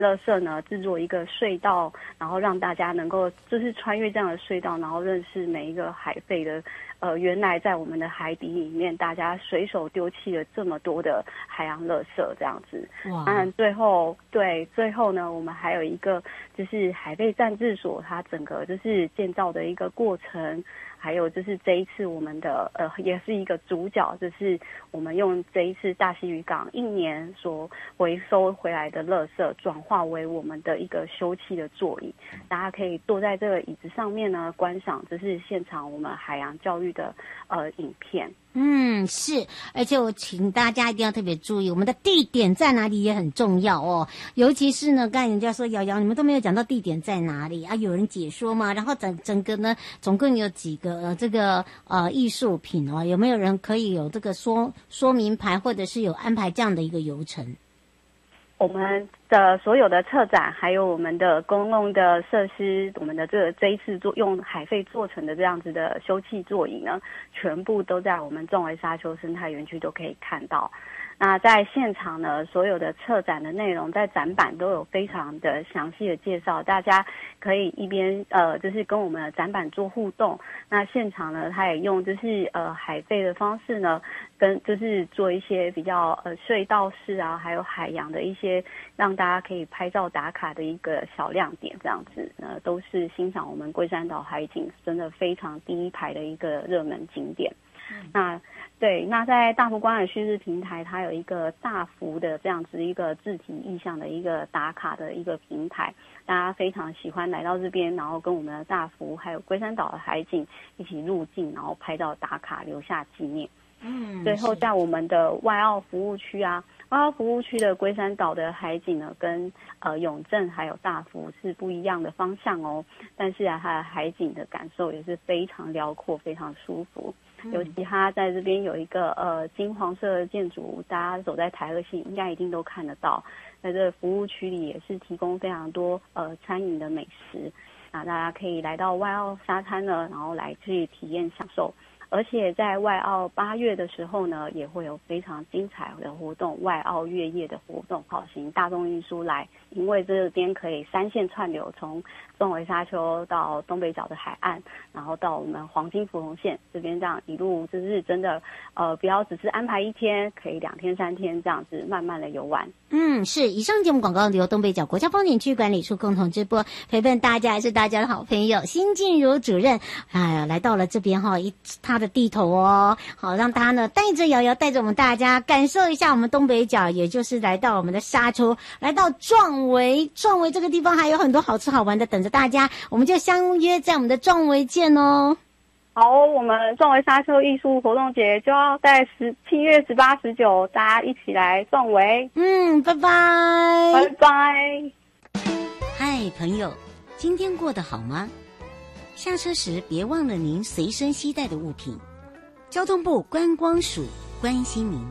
垃圾呢制作一个隧道，然后让大家能够就是穿越这样的隧道，然后认识每一个海废的原来在我们的海底里面，大家随手丢弃了这么多的海洋垃圾这样子。当然最后呢，我们还有一个就是海废暂治所，它整个就是建造的一个过程。还有就是这一次我们的也是一个主角，就是我们用这一次大溪渔港1年所回收回来的垃圾，转化为我们的一个休憩的座椅，大家可以坐在这个椅子上面呢，观赏就是现场我们海洋教育的影片。 是，而且我请大家一定要特别注意，我们的地点在哪里也很重要哦。尤其是呢，刚才人家说瑶瑶，你们都没有讲到地点在哪里啊？有人解说吗？然后整个呢，总共有几个艺术品哦？有没有人可以有这个说明牌，或者是有安排这样的一个游程？ 我们的所有的策展，还有我们的公共的设施，我们的这一次用海废做成的这样子的休憩座椅呢，全部都在我们纵围沙丘生态园区都可以看到。那在现场呢，所有的策展的内容在展板都有非常的详细的介绍，大家可以一边就是跟我们的展板做互动。那现场呢，它也用就是海废的方式呢，跟就是做一些比较隧道式啊，还有海洋的一些让大家可以拍照打卡的一个小亮点，这样子都是欣赏我们龟山岛海景真的非常第一排的一个热门景点。那在大福观海叙事平台，它有一个大福的这样子一个字体意象的一个打卡的一个平台，大家非常喜欢来到这边，然后跟我们的大福还有龟山岛的海景一起入境，然后拍照打卡留下纪念。最后在我们的外澳服务区啊，外澳服务区的龟山岛的海景呢，跟永正还有大福是不一样的方向哦，但是它的海景的感受也是非常辽阔，非常舒服。尤其它在这边有一个金黄色的建筑物，大家走在台二线应该一定都看得到。在这个服务区里也是提供非常多餐饮的美食，那大家可以来到外澳沙滩呢，然后来去体验享受。而且在外澳8月的时候呢，也会有非常精彩的活动，外澳月夜的活动，请大众运输来，因为这边可以3线串流，从纵围沙丘到东北角的海岸，然后到我们黄金福隆线这边，这样一路就是真的不要只是安排1天，可以2天3天这样子慢慢的游玩。 是。以上节目广告由东北角国家风景区管理处共同直播，陪伴大家还是大家的好朋友辛静茹主任。来到了这边他的地头哦，好让他呢带着瑶瑶，带着我们大家感受一下我们东北角，也就是来到我们的沙丘，来到壮围这个地方，还有很多好吃好玩的等着大家，我们就相约在我们的壮围见哦。 好，我们壮围沙丘艺术活动节就要在7月18、19，大家一起来壮围。 拜拜， 拜拜。 嗨，朋友，今天过得好吗？下车时别忘了您随身携带的物品。交通部观光署关心您。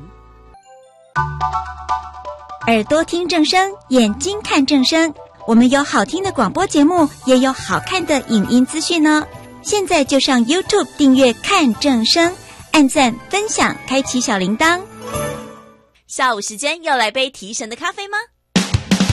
耳朵听正声，眼睛看正声，我们有好听的广播节目，也有好看的影音资讯哦。现在就上 YouTube 订阅看正声，按赞分享，开启小铃铛。 下午时间要来杯提神的咖啡吗？